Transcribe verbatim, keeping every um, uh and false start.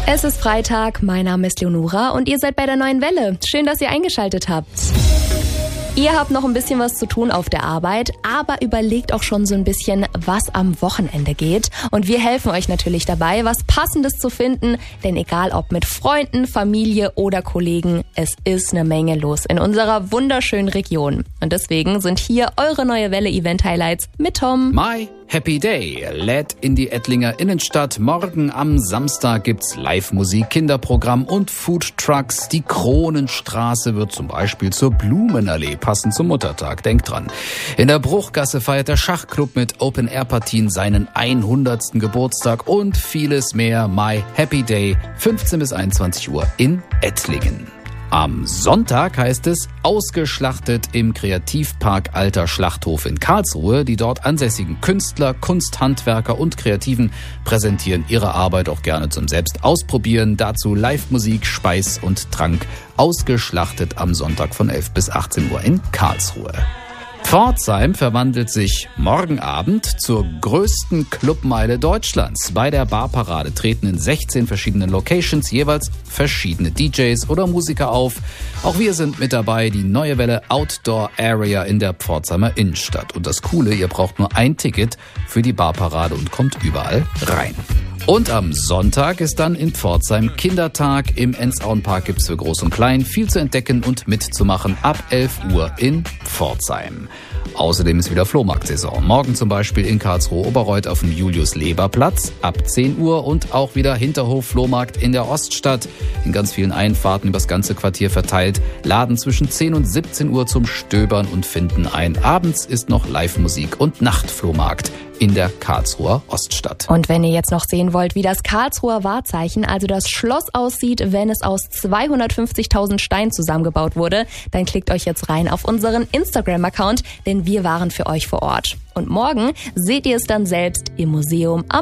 Es ist Freitag, mein Name ist Leonora und ihr seid bei der Neuen Welle. Schön, dass ihr eingeschaltet habt. Ihr habt noch ein bisschen was zu tun auf der Arbeit, aber überlegt auch schon so ein bisschen, was am Wochenende geht. Und wir helfen euch natürlich dabei, was Passendes zu finden, denn egal ob mit Freunden, Familie oder Kollegen, es ist eine Menge los in unserer wunderschönen Region. Und deswegen sind hier eure Neue Welle Event Highlights mit Tom. My Happy Day lädt in die Ettlinger Innenstadt. Morgen am Samstag gibt's Live-Musik, Kinderprogramm und Foodtrucks. Die Kronenstraße wird zum Beispiel zur Blumenallee, passend zum Muttertag. Denkt dran. In der Bruchgasse feiert der Schachclub mit Open-Air-Partien seinen hundertsten Geburtstag und vieles mehr. My Happy Day, fünfzehn bis einundzwanzig Uhr in Ettlingen. Am Sonntag heißt es ausgeschlachtet im Kreativpark Alter Schlachthof in Karlsruhe. Die dort ansässigen Künstler, Kunsthandwerker und Kreativen präsentieren ihre Arbeit auch gerne zum Selbstausprobieren. Dazu Live-Musik, Speis und Trank. Ausgeschlachtet am Sonntag von elf bis achtzehn Uhr in Karlsruhe. Pforzheim verwandelt sich morgen Abend zur größten Clubmeile Deutschlands. Bei der Barparade treten in sechzehn verschiedenen Locations jeweils verschiedene D Js oder Musiker auf. Auch wir sind mit dabei, die Neue Welle Outdoor Area in der Pforzheimer Innenstadt. Und das Coole, ihr braucht nur ein Ticket für die Barparade und kommt überall rein. Und am Sonntag ist dann in Pforzheim Kindertag. Im Ensauenpark gibt's für Groß und Klein viel zu entdecken und mitzumachen ab elf Uhr in Pforzheim. Außerdem ist wieder Flohmarktsaison. Morgen zum Beispiel in Karlsruhe-Oberreuth auf dem Julius-Leber-Platz ab zehn Uhr und auch wieder Hinterhof-Flohmarkt in der Oststadt. In ganz vielen Einfahrten übers ganze Quartier verteilt. Laden zwischen zehn und siebzehn Uhr zum Stöbern und Finden ein. Abends ist noch Live-Musik und Nachtflohmarkt in der Karlsruher Oststadt. Und wenn ihr jetzt noch sehen wollt, wie das Karlsruher Wahrzeichen, also das Schloss aussieht, wenn es aus zweihundertfünfzigtausend Steinen zusammengebaut wurde, dann klickt euch jetzt rein auf unseren Instagram-Account, denn wir waren für euch vor Ort. Und morgen seht ihr es dann selbst im Museum am